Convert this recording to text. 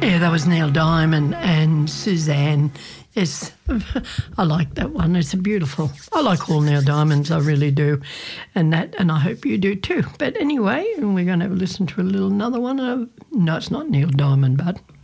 Yeah, that was Neil Diamond and Suzanne. Yes, I like that one. It's a beautiful. I like all Neil Diamonds, I really do, and I hope you do too. But anyway, we're going to listen to another one. No, it's not Neil Diamond, but